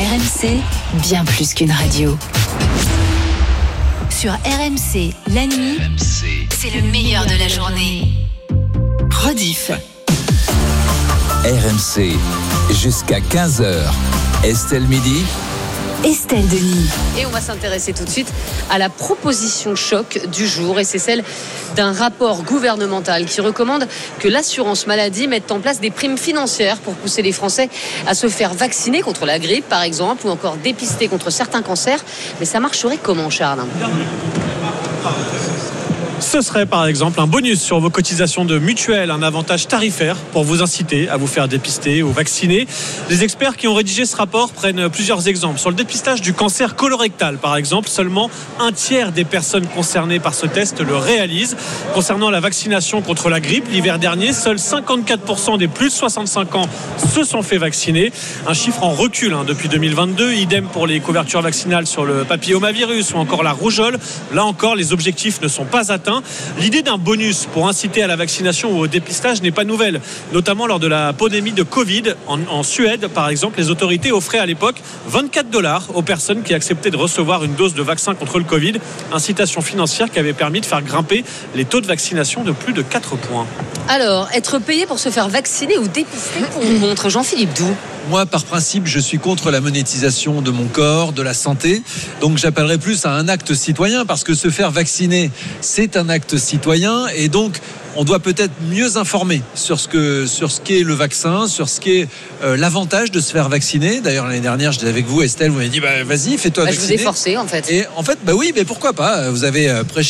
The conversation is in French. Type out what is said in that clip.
RMC, bien plus qu'une radio. Sur RMC, la nuit, c'est le meilleur de la journée. Rediff. RMC, jusqu'à 15h. Estelle Midi. Estelle Denis. Et on va s'intéresser tout de suite à la proposition choc du jour. Et c'est celle d'un rapport gouvernemental qui recommande que l'assurance maladie mette en place des primes financières pour pousser les Français à se faire vacciner contre la grippe, par exemple, ou encore dépister contre certains cancers. Mais ça marcherait comment, Charles ? Ce serait par exemple un bonus sur vos cotisations de mutuelle, un avantage tarifaire pour vous inciter à vous faire dépister ou vacciner. Les experts qui ont rédigé ce rapport prennent plusieurs exemples. Sur le dépistage du cancer colorectal, par exemple, seulement un tiers des personnes concernées par ce test le réalisent. Concernant la vaccination contre la grippe, l'hiver dernier, seuls 54% des plus de 65 ans se sont fait vacciner. Un chiffre en recul depuis 2022. Idem pour les couvertures vaccinales sur le papillomavirus ou encore la rougeole. Là encore, les objectifs ne sont pas atteints. L'idée d'un bonus pour inciter à la vaccination ou au dépistage n'est pas nouvelle, notamment lors de la pandémie de Covid. En Suède, par exemple, les autorités offraient à l'époque $24 aux personnes qui acceptaient de recevoir une dose de vaccin contre le Covid. Incitation financière qui avait permis de faire grimper les taux de vaccination de plus de 4 points. Alors, être payé pour se faire vacciner ou dépister pour ou contre, Jean-Philippe Doux? Moi, par principe, je suis contre la monétisation de mon corps, de la santé. Donc, j'appellerais plus à un acte citoyen parce que se faire vacciner, c'est un acte citoyen. Et donc, on doit peut-être mieux informer sur ce qu'est le vaccin, sur ce qu'est l'avantage de se faire vacciner. D'ailleurs, l'année dernière, j'étais avec vous, Estelle, vous m'avez dit, vas-y, fais-toi vacciner. Je vous ai forcé, en fait. Et en fait, oui, mais pourquoi pas ? Vous avez prêché